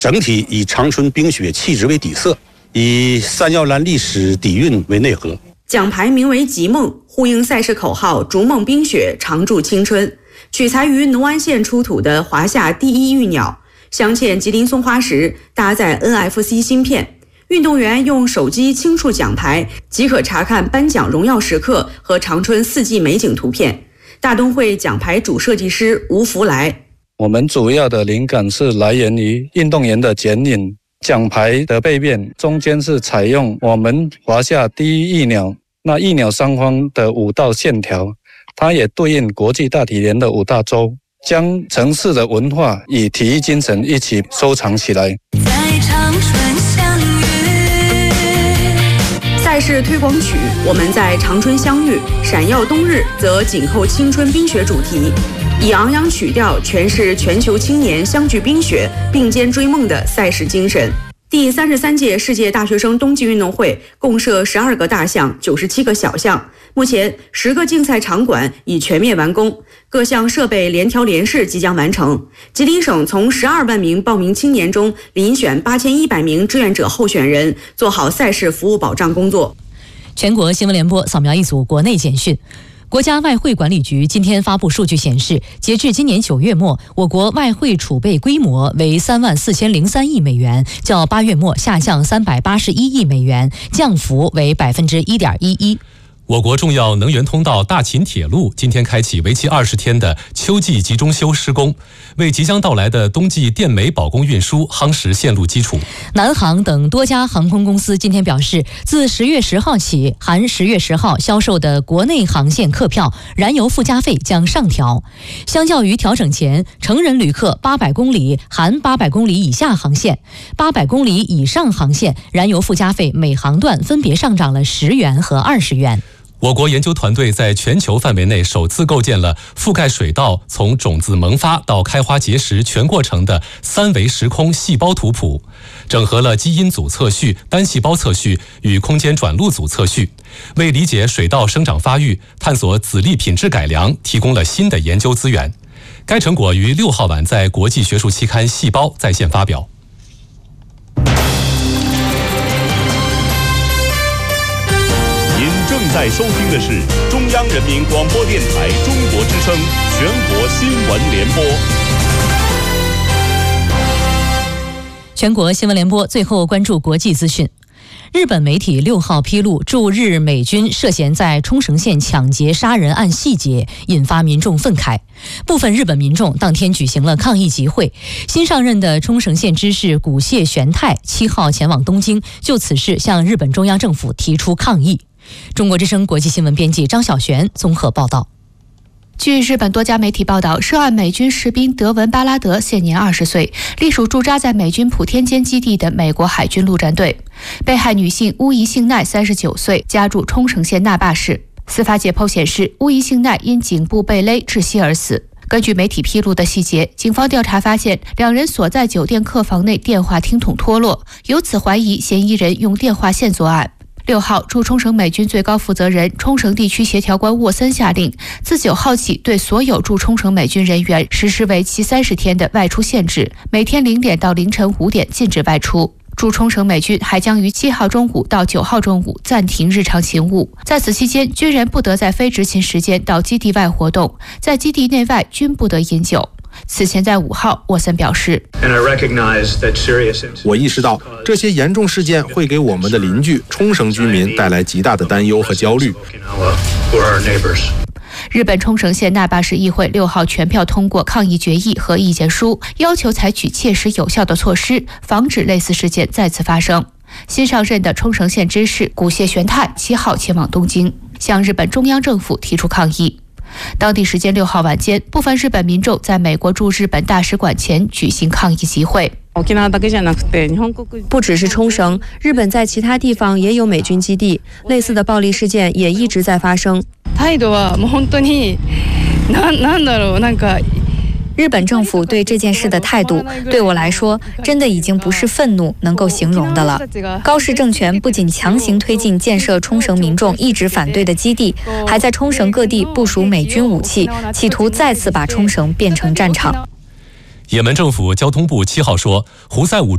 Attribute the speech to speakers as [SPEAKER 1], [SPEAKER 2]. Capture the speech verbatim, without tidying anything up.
[SPEAKER 1] 整体以长春冰雪气质为底色，以三耀蓝历史底蕴为内核。
[SPEAKER 2] 奖牌名为“极梦”，呼应赛事口号“逐梦冰雪，常驻青春”。取材于农安县出土的华夏第一玉鸟，镶嵌吉林松花石，搭载 N F C 芯片。运动员用手机轻触奖牌，即可查看颁奖荣耀时刻和长春四季美景图片。大东会奖牌主设计师吴福来，
[SPEAKER 3] 我们主要的灵感是来源于运动员的剪影。奖牌的背面中间是采用我们华夏第一玉鸟，那玉鸟上方的五道线条，它也对应国际大体联的五大洲，将城市的文化与体育精神一起收藏起来。
[SPEAKER 2] 在长春相遇，赛事推广曲《我们在长春相遇》，闪耀冬日则紧扣青春冰雪主题，以昂扬曲调诠释全球青年相聚冰雪、并肩追梦的赛事精神。第三十三届世界大学生冬季运动会共设十二个大项、九十七个小项，目前十个竞赛场馆已全面完工，各项设备联调联试即将完成。吉林省从十二万名报名青年中遴选八千一百名志愿者候选人，做好赛事服务保障工作。
[SPEAKER 4] 全国新闻联播扫描一组国内简讯。国家外汇管理局今天发布数据显示，截至今年九月末，我国外汇储备规模为三万四千零三亿美元，较八月末下降三百八十一亿美元，降幅为百分之一点一一。
[SPEAKER 5] 我国重要能源通道大秦铁路今天开启为期二十天的秋季集中修施工，为即将到来的冬季电煤保供运输夯实线路基础。
[SPEAKER 4] 南航等多家航空公司今天表示，自十月十号起，含十月十号销售的国内航线客票燃油附加费将上调。相较于调整前，成人旅客八百公里含八百公里以下航线、八百公里以上航线燃油附加费每航段分别上涨了十元和二十元。
[SPEAKER 5] 我国研究团队在全球范围内首次构建了覆盖水稻从种子萌发到开花结实全过程的三维时空细胞图谱，整合了基因组测序、单细胞测序与空间转录组测序，为理解水稻生长发育、探索籽粒品质改良提供了新的研究资源。该成果于六号晚在国际学术期刊《细胞》在线发表。
[SPEAKER 6] 正在收听的是中央人民广播电台中国之声全国新闻联播。
[SPEAKER 4] 全国新闻联播最后关注国际资讯。日本媒体六号披露驻日美军涉嫌在冲绳县抢劫杀人案细节，引发民众愤慨。部分日本民众当天举行了抗议集会。新上任的冲绳县知事古谢玄太七号前往东京，就此事向日本中央政府提出抗议。中国之声国际新闻编辑张晓璇综合报道。
[SPEAKER 7] 据日本多家媒体报道，涉案美军士兵德文·巴拉德现年二十岁，隶属驻扎在美军普天间基地的美国海军陆战队。被害女性乌宜幸奈三十九岁，家住冲绳县那霸市。司法解剖显示，乌宜幸奈因颈部被勒窒息而死。根据媒体披露的细节，警方调查发现，两人所在酒店客房内电话听筒脱落，由此怀疑嫌疑人用电话线作案。六号，驻冲绳美军最高负责人、冲绳地区协调官沃森下令，自九号起对所有驻冲绳美军人员实施为期三十天的外出限制，每天零点到凌晨五点禁止外出。驻冲绳美军还将于七号中午到九号中午暂停日常勤务，在此期间，军人不得在非执勤时间到基地外活动，在基地内外均不得饮酒。此前在五号，沃森表示，
[SPEAKER 8] 我意识到这些严重事件会给我们的邻居冲绳居民带来极大的担忧和焦虑。
[SPEAKER 7] 日本冲绳县那霸市议会六号全票通过抗议决议和意见书，要求采取切实有效的措施，防止类似事件再次发生。新上任的冲绳县知事古谢玄太七号前往东京，向日本中央政府提出抗议。当地时间六号晚间，部分日本民众在美国驻日本大使馆前举行抗议集会。
[SPEAKER 9] 不只是冲绳，日本在其他地方也有美军基地，类似的暴力事件也一直在发生。日本政府对这件事的态度，对我来说，真的已经不是愤怒能够形容的了。高市政权不仅强行推进建设冲绳民众一直反对的基地，还在冲绳各地部署美军武器，企图再次把冲绳变成战场。
[SPEAKER 5] 也门政府交通部七号说，胡塞武装